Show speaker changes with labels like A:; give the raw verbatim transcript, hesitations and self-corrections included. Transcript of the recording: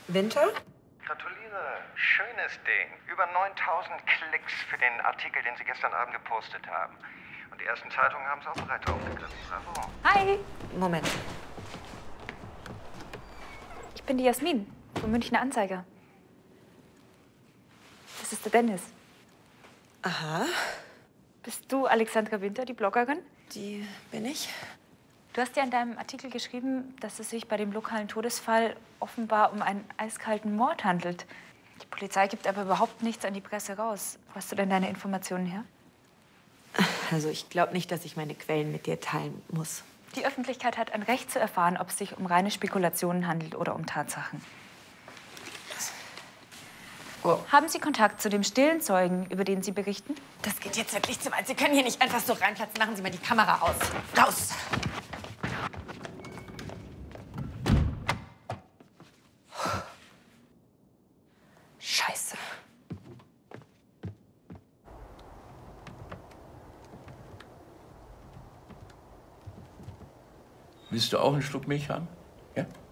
A: Winter?
B: Gratuliere. Schönes Ding. Über neuntausend Klicks für den Artikel, den Sie gestern Abend gepostet haben. Und die ersten Zeitungen haben es auch bereits aufgegriffen. Bravo.
C: Hi,
A: Moment.
C: ich bin die Jasmin vom Münchner Anzeiger. Das ist der Dennis.
A: Aha,
C: Bist du Alexandra Winter, die Bloggerin?
A: die bin ich.
C: Du hast ja in deinem Artikel geschrieben, dass es sich bei dem lokalen Todesfall offenbar um einen eiskalten Mord handelt. Die Polizei gibt aber überhaupt nichts an die Presse raus. Wo hast du denn deine Informationen her?
A: Also ich glaube nicht, dass ich meine Quellen mit dir teilen muss.
C: Die Öffentlichkeit hat ein Recht zu erfahren, ob es sich um reine Spekulationen handelt oder um Tatsachen.
A: Oh.
C: Haben Sie Kontakt zu dem stillen Zeugen, über den Sie berichten?
A: Das geht jetzt wirklich zu weit. Sie können hier nicht einfach so reinplatzen. Machen Sie mal die Kamera aus. Raus! Scheiße.
D: Willst du auch einen Schluck Milch haben? Ja?